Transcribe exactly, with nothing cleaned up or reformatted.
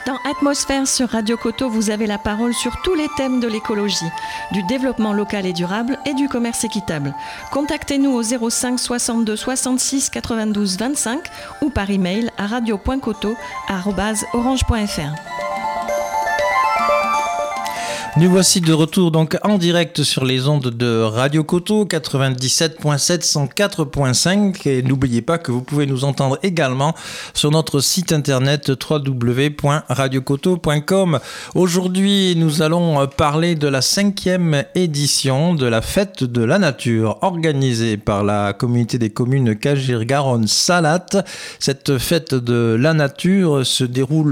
Dans Atmosphère sur Radio Coteau, vous avez la parole sur tous les thèmes de l'écologie, du développement local et durable et du commerce équitable. Contactez-nous au zéro cinq soixante-deux soixante-six quatre-vingt-douze vingt-cinq ou par email à radio point coteau arobase orange point f r. Nous voici de retour donc en direct sur les ondes de Radio Coteau quatre-vingt-dix-sept point sept, cent quatre point cinq et n'oubliez pas que vous pouvez nous entendre également sur notre site internet w w w point radio coteau point com. Aujourd'hui, nous allons parler de la cinquième édition de la Fête de la Nature organisée par la communauté des communes Cageir-Garonne-Salatte. Cette Fête de la Nature se déroule